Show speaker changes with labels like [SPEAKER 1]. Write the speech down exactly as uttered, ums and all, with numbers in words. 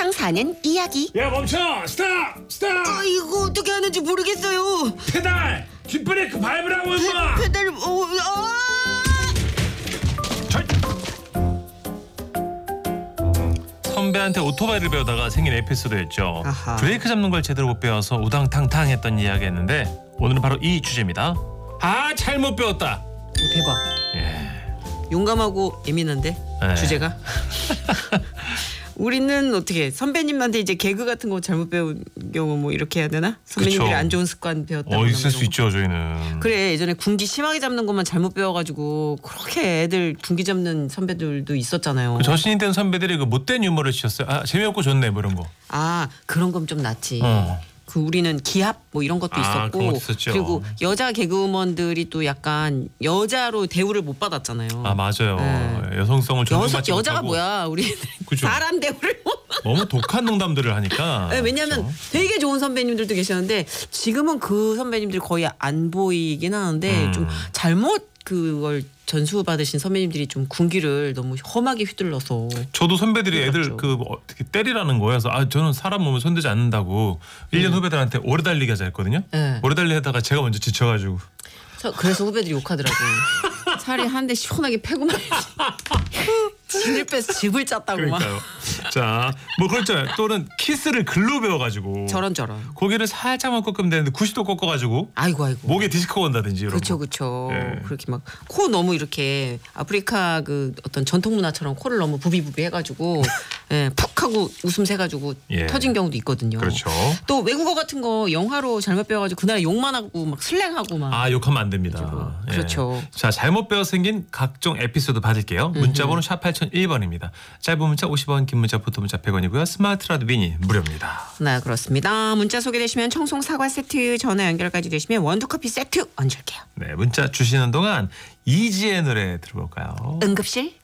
[SPEAKER 1] 그냥 사는 이야기.
[SPEAKER 2] 야 멈춰! 스탑! 스탑!
[SPEAKER 1] 아, 이거 어떻게 하는지 모르겠어요.
[SPEAKER 2] 페달! 뒷브레이크 밟으라고 임마!
[SPEAKER 1] 페달, 어, 아!
[SPEAKER 2] 절...
[SPEAKER 3] 선배한테 오토바이를 배우다가 생긴 에피소드였죠.
[SPEAKER 1] 아하.
[SPEAKER 3] 브레이크 잡는 걸 제대로 못 배워서 우당탕탕 했던 이야기였는데 오늘은 바로 이 주제입니다. 아 잘못 배웠다.
[SPEAKER 1] 오, 대박.
[SPEAKER 3] 예.
[SPEAKER 1] 용감하고 예민한데
[SPEAKER 3] 네.
[SPEAKER 1] 주제가. 우리는 어떻게 선배님한테 이제 개그 같은 거 잘못 배운 경우 뭐 이렇게 해야 되나? 선배님들이
[SPEAKER 3] 그쵸.
[SPEAKER 1] 안 좋은 습관 배웠다거나
[SPEAKER 3] 어
[SPEAKER 1] 뭐
[SPEAKER 3] 있을
[SPEAKER 1] 이런
[SPEAKER 3] 수
[SPEAKER 1] 거.
[SPEAKER 3] 있죠 저희는.
[SPEAKER 1] 그래 예전에 군기 심하게 잡는 것만 잘못 배워가지고 그렇게 애들 군기 잡는 선배들도 있었잖아요.
[SPEAKER 3] 그 저신이 된 선배들이 그 못된 유머를 치셨어요. 아 재미없고 좋네 뭐 이런 거.
[SPEAKER 1] 아 그런 건 좀 낫지.
[SPEAKER 3] 어.
[SPEAKER 1] 그 우리는 기합 뭐 이런 것도
[SPEAKER 3] 아,
[SPEAKER 1] 있었고
[SPEAKER 3] 그런 것도 있었죠.
[SPEAKER 1] 그리고 여자 개그우먼들이 또 약간 여자로 대우를 못 받았잖아요.
[SPEAKER 3] 아 맞아요.
[SPEAKER 1] 네.
[SPEAKER 3] 여성성을
[SPEAKER 1] 여자,
[SPEAKER 3] 존중받지
[SPEAKER 1] 여자가
[SPEAKER 3] 못하고
[SPEAKER 1] 뭐야 우리
[SPEAKER 3] 그죠.
[SPEAKER 1] 사람 대우를 못
[SPEAKER 3] 너무 독한 농담들을 하니까.
[SPEAKER 1] 네, 왜냐하면
[SPEAKER 3] 그렇죠.
[SPEAKER 1] 되게 좋은 선배님들도 계셨는데 지금은 그 선배님들이 거의 안 보이긴 하는데
[SPEAKER 3] 음.
[SPEAKER 1] 좀 잘못 그걸 전수 받으신 선배님들이 좀 군기를 너무 험하게 휘둘러서
[SPEAKER 3] 저도 선배들이 애들
[SPEAKER 1] 그렇죠.
[SPEAKER 3] 그 어떻게 때리라는 거여서 아 저는 사람 몸을 손대지 않는다고 일 년 후배들한테 오래 달리기 하자 했거든요.
[SPEAKER 1] 네.
[SPEAKER 3] 오래 달리기 하다가 제가 먼저 지쳐가지고
[SPEAKER 1] 저 그래서 후배들이 욕하더라고요. 차라리 한 대 시원하게 패고만 진을 빼서 집을 짰다고 막
[SPEAKER 3] 그러니까요. 자, 뭐 그렇죠. 또는 키스를 글로 배워가지고
[SPEAKER 1] 저런 저런.
[SPEAKER 3] 고개를 살짝만 꺾으면 되는데 구십 도 꺾어가지고
[SPEAKER 1] 아이고 아이고.
[SPEAKER 3] 목에 디스크가 온다든지 이런
[SPEAKER 1] 그렇죠,
[SPEAKER 3] 거.
[SPEAKER 1] 그렇죠.
[SPEAKER 3] 예.
[SPEAKER 1] 그렇게 막 코 너무 이렇게 아프리카 그 어떤 전통 문화처럼 코를 너무 부비부비 해가지고 예, 푹 하고 웃음 새가지고
[SPEAKER 3] 예.
[SPEAKER 1] 터진 경우도 있거든요.
[SPEAKER 3] 그렇죠.
[SPEAKER 1] 또 외국어 같은 거 영화로 잘못 배워가지고 그날 욕만 하고 막 슬랭하고 막.
[SPEAKER 3] 아 욕하면 안 됩니다. 예.
[SPEAKER 1] 그렇죠.
[SPEAKER 3] 자 잘못 배워 생긴 각종 에피소드 받을게요. 문자번호 샵 팔공공일 번입니다. 짧은 문자 오십 원, 긴 문자, 포토 문자 백 원이고요. 스마트 라디오 미니 무료입니다.
[SPEAKER 1] 네 그렇습니다. 문자 소개되시면 청송 사과 세트, 전화 연결까지 되시면 원두커피 세트 얹을게요.
[SPEAKER 3] 네 문자 주시는 동안 이지의 노래 들어볼까요?
[SPEAKER 1] 응급실